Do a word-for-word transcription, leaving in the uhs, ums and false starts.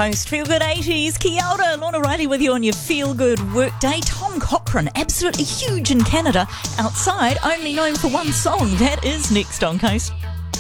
Coast. Feel Good eighties. Kia ora, Lorna Riley with you on your Feel Good workday. Tom Cochrane, absolutely huge in Canada. Outside, only known for one song. That is next on Coast.